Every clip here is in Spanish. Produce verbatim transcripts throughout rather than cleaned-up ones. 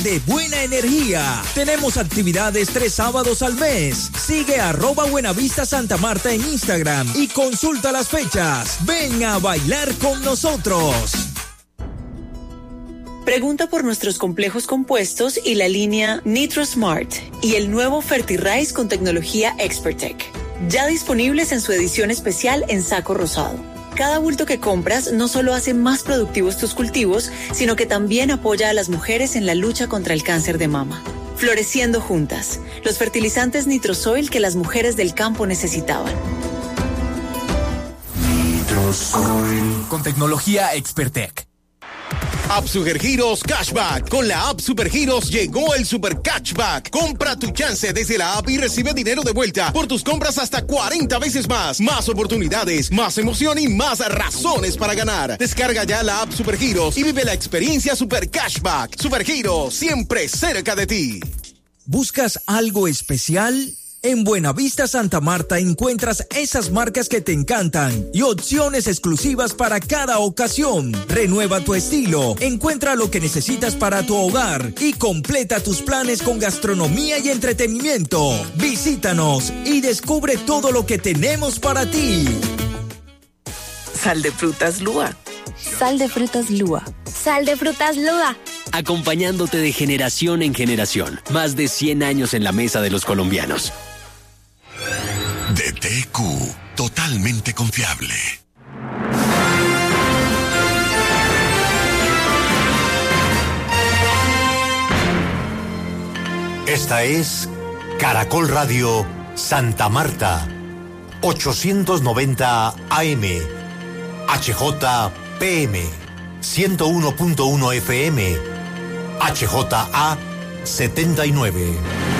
de buena energía. Tenemos actividades tres sábados al mes. Sigue arroba Buenavista Santa Marta en Instagram y consulta las fechas. Ven a bailar con nosotros. Pregunta por nuestros complejos compuestos y la línea NitroSmart y el nuevo FertiRice con tecnología Expertec. Ya disponibles en su edición especial en saco rosado. Cada bulto que compras no solo hace más productivos tus cultivos, sino que también apoya a las mujeres en la lucha contra el cáncer de mama. Floreciendo juntas, los fertilizantes Nitrosoil que las mujeres del campo necesitaban. Nitrosoil. Con tecnología Expertec. App Supergiros Cashback. Con la App Supergiros llegó el Super Cashback. Compra tu chance desde la app y recibe dinero de vuelta por tus compras hasta cuarenta veces más. Más oportunidades, más emoción y más razones para ganar. Descarga ya la App Supergiros y vive la experiencia Super Cashback. Supergiros, siempre cerca de ti. ¿Buscas algo especial? En Buenavista Santa Marta encuentras esas marcas que te encantan y opciones exclusivas para cada ocasión. Renueva tu estilo, encuentra lo que necesitas para tu hogar y completa tus planes con gastronomía y entretenimiento. Visítanos y descubre todo lo que tenemos para ti. Sal de frutas Lua. Sal de frutas Lua. Sal de frutas Lua. Acompañándote de generación en generación. Más de cien años en la mesa de los colombianos. D T Q, totalmente confiable. Esta es Caracol Radio Santa Marta, ochocientos noventa A M, H J P M, ciento uno punto uno F M, H J A setenta y nueve.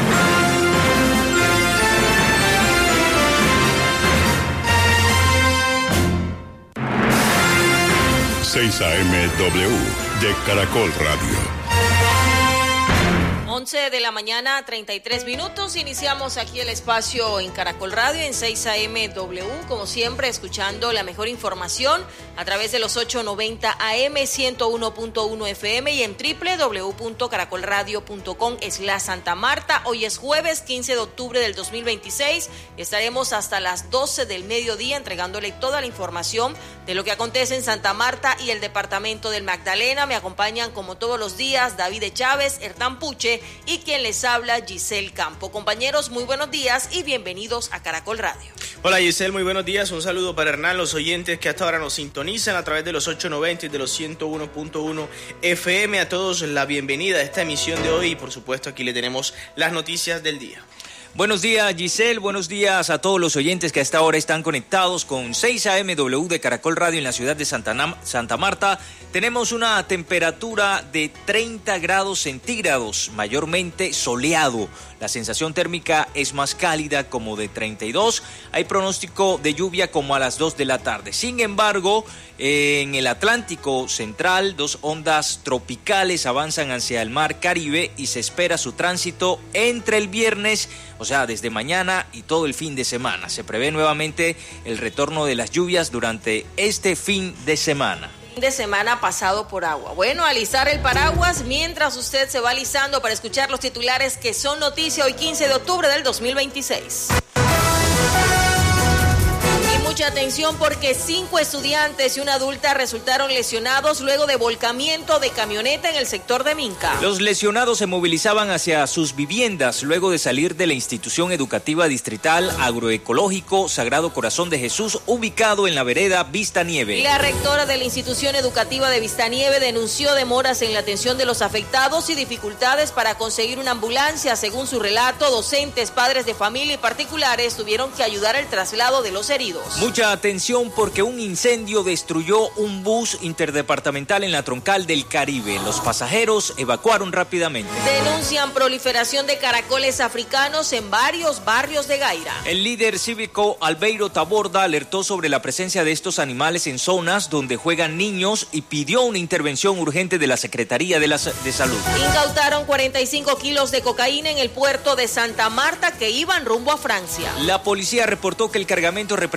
seis A M W de Caracol Radio. once de la mañana, treinta y tres minutos. Iniciamos aquí el espacio en Caracol Radio en seis A M W, como siempre, escuchando la mejor información a través de los ochocientos noventa A M, ciento uno punto uno F M y en doble u doble u doble u punto caracol radio punto com slash Santa Marta. Hoy es jueves quince de octubre del dos mil veintiséis y estaremos hasta las doce del mediodía entregándole toda la información de lo que acontece en Santa Marta y el departamento del Magdalena. Me acompañan como todos los días David Chávez, Hernán Puche y quien les habla, Giselle Campo. Compañeros, muy buenos días y bienvenidos a Caracol Radio. Hola Giselle, muy buenos días. Un saludo para Hernán, los oyentes que hasta ahora nos sintonizan a través de los ochocientos noventa y de los ciento uno punto uno F M. A todos la bienvenida a esta emisión de hoy y por supuesto aquí le tenemos las noticias del día. Buenos días, Giselle. Buenos días a todos los oyentes que a esta hora están conectados con seis A M W de Caracol Radio en la ciudad de Santa, Santa Marta. Tenemos una temperatura de treinta grados centígrados, mayormente soleado. La sensación térmica es más cálida, como de treinta y dos. Hay pronóstico de lluvia como a las dos de la tarde. Sin embargo, en el Atlántico Central, dos ondas tropicales avanzan hacia el Mar Caribe y se espera su tránsito entre el viernes, o sea, desde mañana y todo el fin de semana. Se prevé nuevamente el retorno de las lluvias durante este fin de semana. Fin de semana pasado por agua. Bueno, alisar el paraguas mientras usted se va alisando para escuchar los titulares que son noticia hoy quince de octubre del dos mil veintiséis. Mucha atención porque cinco estudiantes y una adulta resultaron lesionados luego de volcamiento de camioneta en el sector de Minca. Los lesionados se movilizaban hacia sus viviendas luego de salir de la institución educativa distrital agroecológico Sagrado Corazón de Jesús, ubicado en la vereda Vista Nieve. La rectora de la institución educativa de Vista Nieve denunció demoras en la atención de los afectados y dificultades para conseguir una ambulancia. Según su relato, docentes, padres de familia y particulares tuvieron que ayudar al traslado de los heridos. Mucha atención porque un incendio destruyó un bus interdepartamental en la troncal del Caribe. Los pasajeros evacuaron rápidamente. Denuncian proliferación de caracoles africanos en varios barrios de Gaira. El líder cívico Albeiro Taborda alertó sobre la presencia de estos animales en zonas donde juegan niños y pidió una intervención urgente de la Secretaría de, la, de Salud. Incautaron cuarenta y cinco kilos de cocaína en el puerto de Santa Marta que iban rumbo a Francia. La policía reportó que el cargamento representaba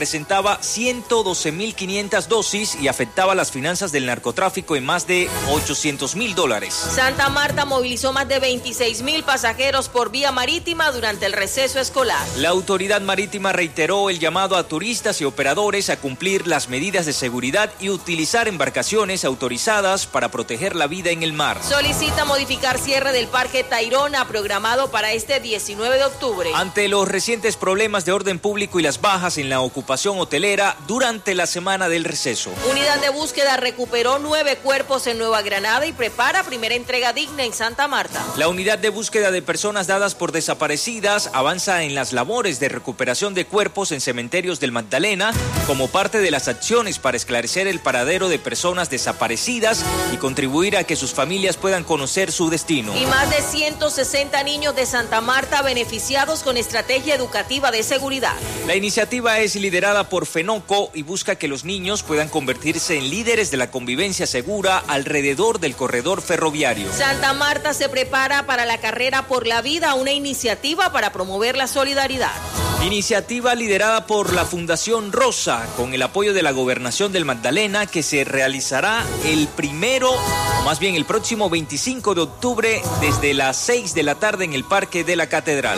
representaba ciento doce mil quinientas dosis y afectaba las finanzas del narcotráfico en más de ochocientos mil dólares. Santa Marta movilizó más de veintiséis mil pasajeros por vía marítima durante el receso escolar. La autoridad marítima reiteró el llamado a turistas y operadores a cumplir las medidas de seguridad y utilizar embarcaciones autorizadas para proteger la vida en el mar. Solicita modificar cierre del Parque Tayrona programado para este diecinueve de octubre. Ante los recientes problemas de orden público y las bajas en la ocupación hotelera durante la semana del receso. Unidad de búsqueda recuperó nueve cuerpos en Nueva Granada y prepara primera entrega digna en Santa Marta. La unidad de búsqueda de personas dadas por desaparecidas avanza en las labores de recuperación de cuerpos en cementerios del Magdalena como parte de las acciones para esclarecer el paradero de personas desaparecidas y contribuir a que sus familias puedan conocer su destino. Y más de ciento sesenta niños de Santa Marta beneficiados con estrategia educativa de seguridad. La iniciativa es liderada por FENOCO y busca que los niños puedan convertirse en líderes de la convivencia segura alrededor del corredor ferroviario. Santa Marta se prepara para la carrera por la vida, una iniciativa para promover la solidaridad. Iniciativa liderada por la Fundación Rosa, con el apoyo de la Gobernación del Magdalena, que se realizará el primero, o más bien el próximo veinticinco de octubre, desde las seis de la tarde en el Parque de la Catedral.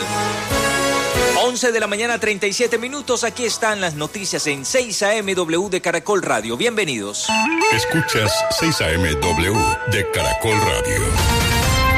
once de la mañana, treinta y siete minutos. Aquí están las noticias en seis A M W de Caracol Radio. Bienvenidos. Escuchas seis A M W de Caracol Radio.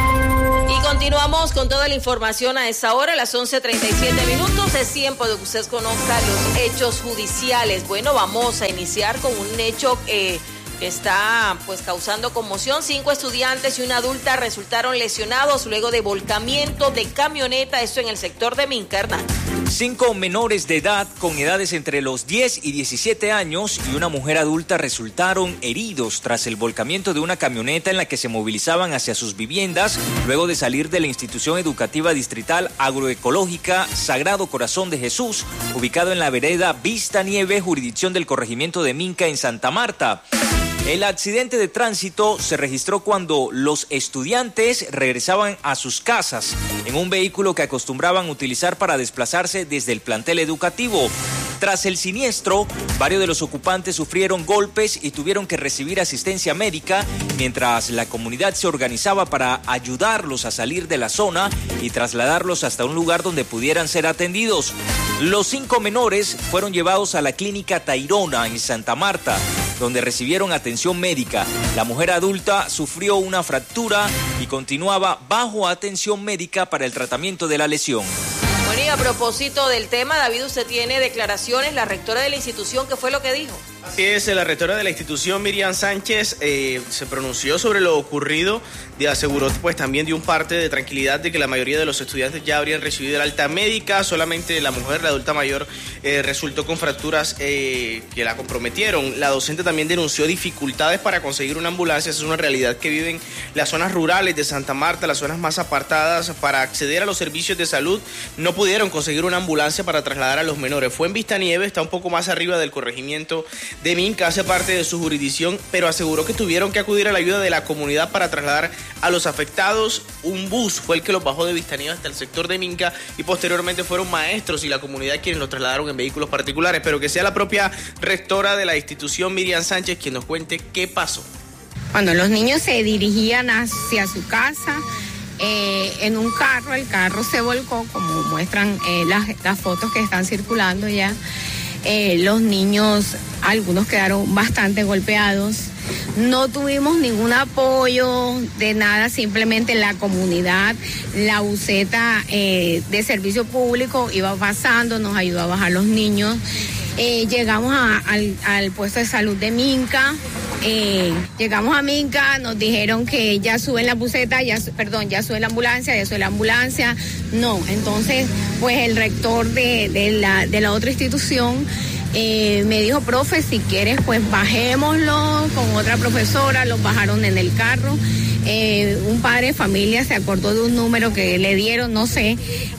Y continuamos con toda la información a esta hora, a las once treinta y siete minutos. Es tiempo de que usted conozca los hechos judiciales. Bueno, vamos a iniciar con un hecho eh, que está pues causando conmoción. Cinco estudiantes y una adulta resultaron lesionados luego de volcamiento de camioneta, esto en el sector de Minca, Hernán. Cinco menores de edad con edades entre los diez y diecisiete años y una mujer adulta resultaron heridos tras el volcamiento de una camioneta en la que se movilizaban hacia sus viviendas luego de salir de la institución educativa distrital agroecológica Sagrado Corazón de Jesús, ubicado en la vereda Vista Nieve, jurisdicción del corregimiento de Minca en Santa Marta. El accidente de tránsito se registró cuando los estudiantes regresaban a sus casas en un vehículo que acostumbraban utilizar para desplazarse desde el plantel educativo. Tras el siniestro, varios de los ocupantes sufrieron golpes y tuvieron que recibir asistencia médica, mientras la comunidad se organizaba para ayudarlos a salir de la zona y trasladarlos hasta un lugar donde pudieran ser atendidos. Los cinco menores fueron llevados a la clínica Tayrona en Santa Marta, donde recibieron atención médica. La mujer adulta sufrió una fractura y continuaba bajo atención médica para el tratamiento de la lesión. Bueno, y a propósito del tema, David, usted tiene declaraciones, la rectora de la institución, ¿qué fue lo que dijo? Así es, la rectora de la institución, Miriam Sánchez, eh, se pronunció sobre lo ocurrido y aseguró pues también de un parte de tranquilidad de que la mayoría de los estudiantes ya habrían recibido el alta médica. Solamente la mujer, la adulta mayor, eh, resultó con fracturas eh, que la comprometieron. La docente también denunció dificultades para conseguir una ambulancia. Esa es una realidad que viven las zonas rurales de Santa Marta, las zonas más apartadas. Para acceder a los servicios de salud no pudieron conseguir una ambulancia para trasladar a los menores. Fue en Vista Nieve, está un poco más arriba del corregimiento de Minca, hace parte de su jurisdicción, pero aseguró que tuvieron que acudir a la ayuda de la comunidad para trasladar a los afectados. Un bus fue el que los bajó de Vista Nieve hasta el sector de Minca y posteriormente fueron maestros y la comunidad quienes los trasladaron en vehículos particulares, pero que sea la propia rectora de la institución, Miriam Sánchez, quien nos cuente qué pasó. Cuando los niños se dirigían hacia su casa, eh, en un carro, el carro se volcó, como muestran eh, las, las fotos que están circulando ya. Eh, los niños, algunos quedaron bastante golpeados. No tuvimos ningún apoyo de nada, simplemente la comunidad, la buseta eh, de servicio público iba pasando, nos ayudó a bajar los niños. Eh, llegamos a, al, al puesto de salud de Minca. Eh, llegamos a Minca, nos dijeron que ya suben la buseta, ya, perdón, ya sube la ambulancia, ya sube la ambulancia. No, entonces, pues el rector de, de, la, de la otra institución eh, me dijo, profe, si quieres, pues bajémoslo con otra profesora, los bajaron en el carro. Eh, un padre de familia se acordó de un número que le dieron, no sé,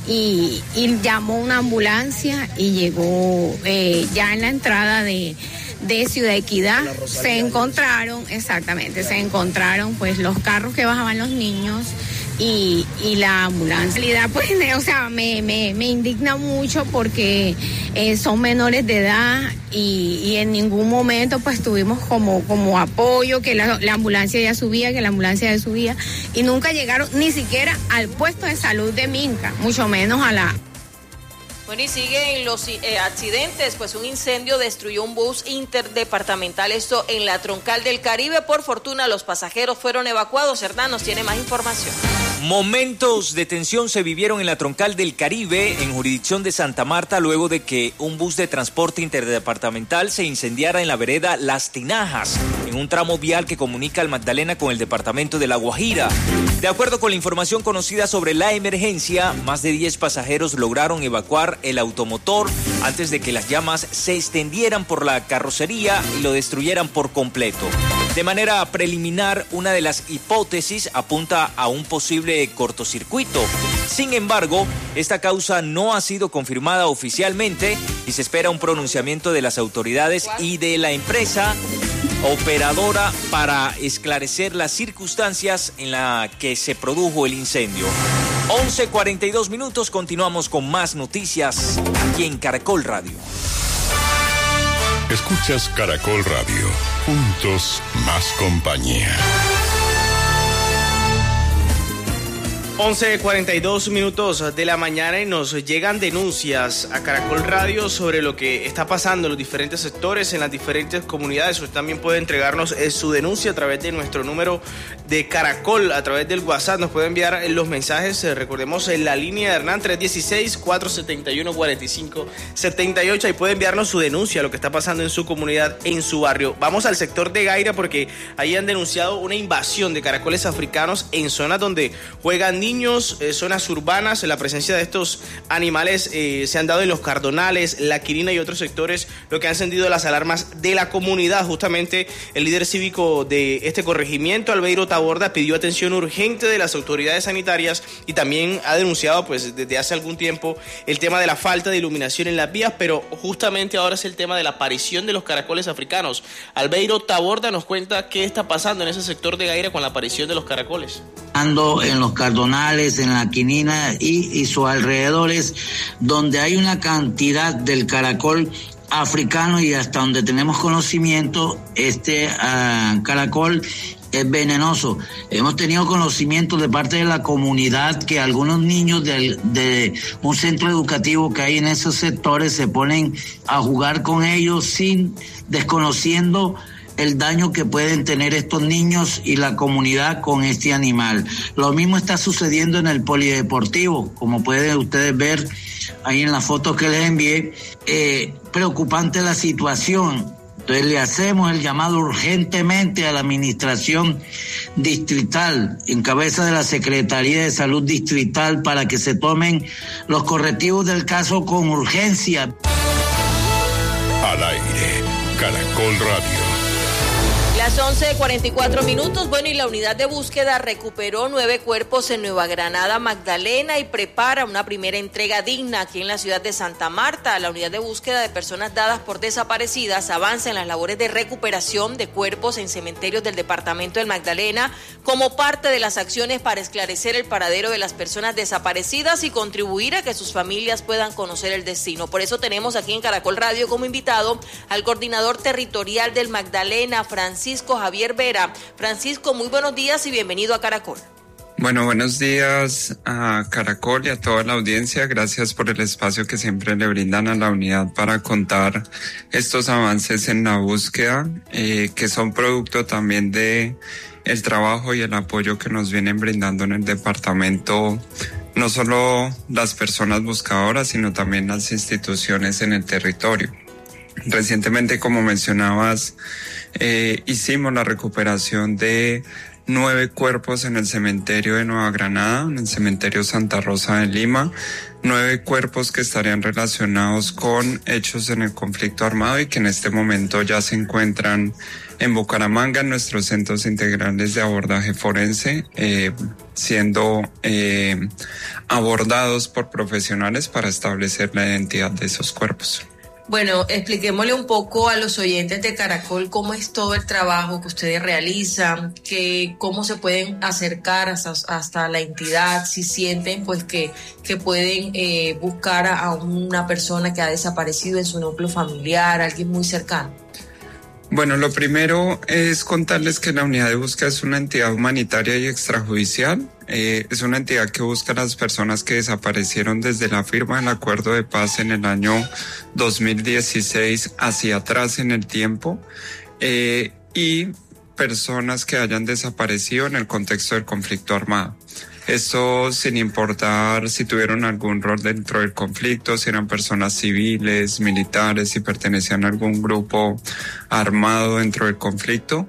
y, y llamó una ambulancia y llegó eh, ya en la entrada de... de Ciudad Equidad. Se encontraron, exactamente, se encontraron pues los carros que bajaban los niños y, y la ambulancia. Pues, o sea, me, me, me indigna mucho porque eh, son menores de edad y, y en ningún momento pues tuvimos como, como apoyo, que la, la ambulancia ya subía, que la ambulancia ya subía, y nunca llegaron ni siquiera al puesto de salud de Minca, mucho menos a la... Bueno, y siguen los eh, accidentes, pues un incendio destruyó un bus interdepartamental, esto en la Troncal del Caribe. Por fortuna los pasajeros fueron evacuados. Hernán nos tiene más información. Momentos de tensión se vivieron en la Troncal del Caribe, en jurisdicción de Santa Marta, luego de que un bus de transporte interdepartamental se incendiara en la vereda Las Tinajas, en un tramo vial que comunica al Magdalena con el departamento de La Guajira. De acuerdo con la información conocida sobre la emergencia, más de diez pasajeros lograron evacuar el automotor antes de que las llamas se extendieran por la carrocería y lo destruyeran por completo. De manera preliminar, una de las hipótesis apunta a un posible cortocircuito. Sin embargo, esta causa no ha sido confirmada oficialmente y se espera un pronunciamiento de las autoridades y de la empresa operadora para esclarecer las circunstancias en las que se produjo el incendio. once cuarenta y dos minutos, continuamos con más noticias aquí en Caracol Radio. Escuchas Caracol Radio, juntos más compañía. once cuarenta y dos minutos de la mañana y nos llegan denuncias a Caracol Radio sobre lo que está pasando en los diferentes sectores, en las diferentes comunidades. Usted también puede entregarnos su denuncia a través de nuestro número de Caracol, a través del WhatsApp. Nos puede enviar los mensajes, recordemos en la línea de Hernán, tres uno seis, cuatro siete uno, cuatro cinco siete ocho, y puede enviarnos su denuncia a lo que está pasando en su comunidad, en su barrio. Vamos al sector de Gaira porque ahí han denunciado una invasión de caracoles africanos en zonas donde juegan niños. Niños, eh, zonas urbanas. La presencia de estos animales eh, se han dado en los Cardonales, La Quirina y otros sectores, lo que ha encendido las alarmas de la comunidad. Justamente el líder cívico de este corregimiento, Albeiro Taborda, pidió atención urgente de las autoridades sanitarias y también ha denunciado pues desde hace algún tiempo el tema de la falta de iluminación en las vías, pero justamente ahora es el tema de la aparición de los caracoles africanos. Albeiro Taborda nos cuenta qué está pasando en ese sector de Gaira con la aparición de los caracoles. Ando en los Cardonales, en La Quinina y, y sus alrededores, donde hay una cantidad del caracol africano y hasta donde tenemos conocimiento, este uh, caracol es venenoso. Hemos tenido conocimiento de parte de la comunidad que algunos niños de, de un centro educativo que hay en esos sectores se ponen a jugar con ellos sin desconociendo el daño que pueden tener estos niños y la comunidad con este animal. Lo mismo está sucediendo en el polideportivo, como pueden ustedes ver ahí en la foto que les envié. Eh, preocupante la situación. Entonces le hacemos el llamado urgentemente a la administración distrital, en cabeza de la Secretaría de Salud Distrital, para que se tomen los correctivos del caso con urgencia. Al aire, Caracol Radio. Las once cuarenta y cuatro minutos. Bueno, y la unidad de búsqueda recuperó nueve cuerpos en Nueva Granada, Magdalena, y prepara una primera entrega digna aquí en la ciudad de Santa Marta. La unidad de búsqueda de personas dadas por desaparecidas avanza en las labores de recuperación de cuerpos en cementerios del departamento del Magdalena como parte de las acciones para esclarecer el paradero de las personas desaparecidas y contribuir a que sus familias puedan conocer el destino. Por eso tenemos aquí en Caracol Radio como invitado al coordinador territorial del Magdalena, Francisco Francisco Javier Vera. Francisco, muy buenos días y bienvenido a Caracol. Bueno, buenos días a Caracol y a toda la audiencia. Gracias por el espacio que siempre le brindan a la unidad para contar estos avances en la búsqueda, eh, que son producto también de el trabajo y el apoyo que nos vienen brindando en el departamento, no solo las personas buscadoras, sino también las instituciones en el territorio. Recientemente, como mencionabas, eh, hicimos la recuperación de nueve cuerpos en el cementerio de Nueva Granada, en el cementerio Santa Rosa de Lima, nueve cuerpos que estarían relacionados con hechos en el conflicto armado y que en este momento ya se encuentran en Bucaramanga, en nuestros centros integrales de abordaje forense, eh, siendo eh, abordados por profesionales para establecer la identidad de esos cuerpos. Bueno, expliquémosle un poco a los oyentes de Caracol cómo es todo el trabajo que ustedes realizan, que cómo se pueden acercar hasta, hasta la entidad, si sienten pues que, que pueden eh, buscar a, a una persona que ha desaparecido en su núcleo familiar, alguien muy cercano. Bueno, lo primero es contarles que la unidad de búsqueda es una entidad humanitaria y extrajudicial. Eh, es una entidad que busca a las personas que desaparecieron desde la firma del acuerdo de paz en el año dos mil dieciséis hacia atrás en el tiempo, eh, y personas que hayan desaparecido en el contexto del conflicto armado. Esto sin importar si tuvieron algún rol dentro del conflicto, si eran personas civiles, militares, si pertenecían a algún grupo armado dentro del conflicto.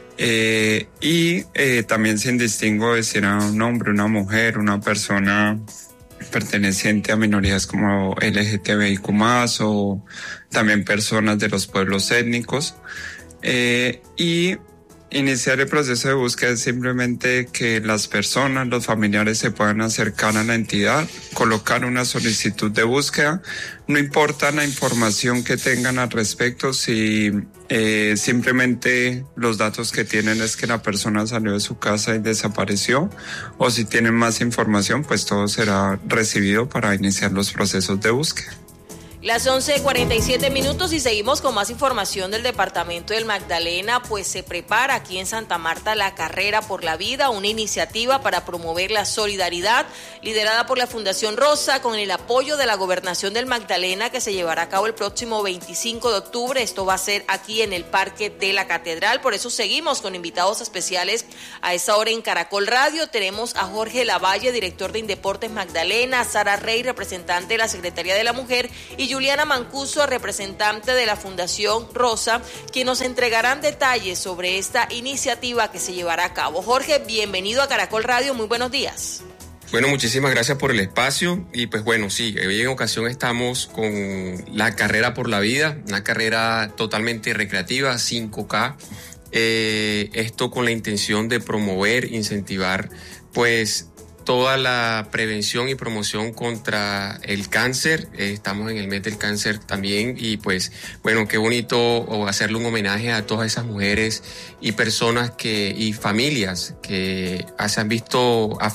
Eh, y eh, también sin distingo de si era un hombre, una mujer, una persona perteneciente a minorías como L G T B I Q más, o también personas de los pueblos étnicos. Eh, y Iniciar el proceso de búsqueda es simplemente que las personas, los familiares se puedan acercar a la entidad, colocar una solicitud de búsqueda. No importa la información que tengan al respecto, si eh, simplemente los datos que tienen es que la persona salió de su casa y desapareció, o si tienen más información, pues todo será recibido para iniciar los procesos de búsqueda. Las once cuarenta y siete minutos y seguimos con más información del departamento del Magdalena, pues se prepara aquí en Santa Marta la Carrera por la Vida, una iniciativa para promover la solidaridad liderada por la Fundación Rosa con el apoyo de la Gobernación del Magdalena, que se llevará a cabo el próximo veinticinco de octubre. Esto va a ser aquí en el Parque de la Catedral, por eso seguimos con invitados especiales a esta hora en Caracol Radio. Tenemos a Jorge Lavalle, director de Indeportes Magdalena, a Sara Rey, representante de la Secretaría de la Mujer, y Juliana Mancuso, representante de la Fundación Rosa, quienes nos entregarán detalles sobre esta iniciativa que se llevará a cabo. Jorge, bienvenido a Caracol Radio, muy buenos días. Bueno, muchísimas gracias por el espacio y pues bueno, sí, hoy en ocasión estamos con la Carrera por la Vida, una carrera totalmente recreativa, cinco K, eh, esto con la intención de promover, incentivar pues toda la prevención y promoción contra el cáncer. Eh, estamos en el mes del cáncer también y pues bueno, qué bonito hacerle un homenaje a todas esas mujeres y personas que y familias que se han visto